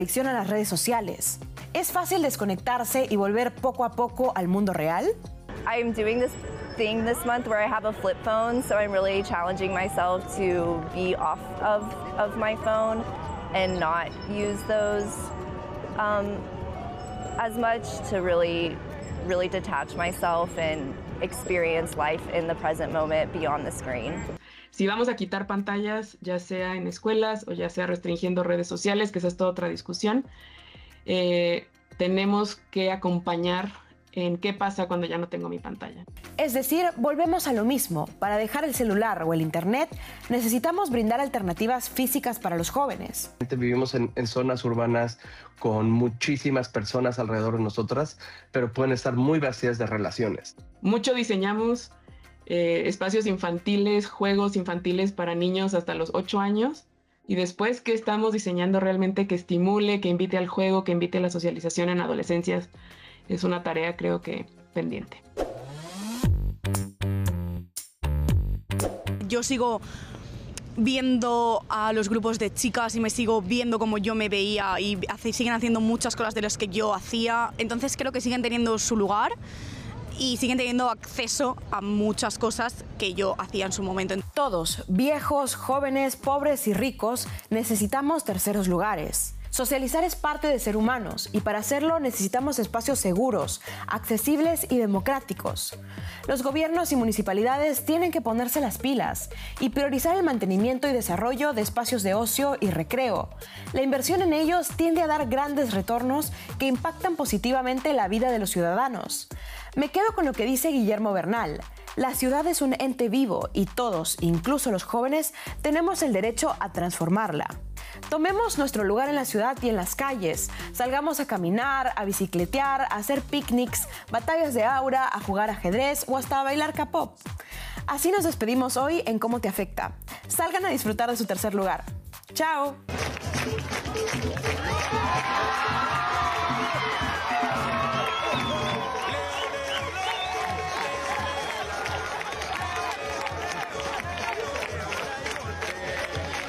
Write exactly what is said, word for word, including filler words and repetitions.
adicción a las redes sociales. ¿Es fácil desconectarse y volver poco a poco al mundo real? I'm doing this thing this month where I have a flip phone, so I'm really challenging myself to be off of, of my phone and not use those um, as much, to really, really detach myself and experience life in the present moment beyond the screen. Si vamos a quitar pantallas, ya sea en escuelas o ya sea restringiendo redes sociales, que esa es toda otra discusión, eh, tenemos que acompañar en qué pasa cuando ya no tengo mi pantalla. Es decir, volvemos a lo mismo. Para dejar el celular o el internet, necesitamos brindar alternativas físicas para los jóvenes. Vivimos en, en zonas urbanas con muchísimas personas alrededor de nosotras, pero pueden estar muy vacías de relaciones. Mucho diseñamos eh, espacios infantiles, juegos infantiles para niños hasta los ocho años. Y después, ¿qué estamos diseñando realmente que estimule, que invite al juego, que invite a la socialización en adolescencias? Es una tarea, creo que, pendiente. Yo sigo viendo a los grupos de chicas y me sigo viendo como yo me veía y hace, siguen haciendo muchas cosas de las que yo hacía. Entonces creo que siguen teniendo su lugar y siguen teniendo acceso a muchas cosas que yo hacía en su momento. Todos, viejos, jóvenes, pobres y ricos, necesitamos terceros lugares. Socializar es parte de ser humanos y para hacerlo necesitamos espacios seguros, accesibles y democráticos. Los gobiernos y municipalidades tienen que ponerse las pilas y priorizar el mantenimiento y desarrollo de espacios de ocio y recreo. La inversión en ellos tiende a dar grandes retornos que impactan positivamente la vida de los ciudadanos. Me quedo con lo que dice Guillermo Bernal. La ciudad es un ente vivo y todos, incluso los jóvenes, tenemos el derecho a transformarla. Tomemos nuestro lugar en la ciudad y en las calles. Salgamos a caminar, a bicicletear, a hacer picnics, batallas de aura, a jugar ajedrez o hasta a bailar K-pop. Así nos despedimos hoy en Cómo te afecta. Salgan a disfrutar de su tercer lugar. ¡Chao!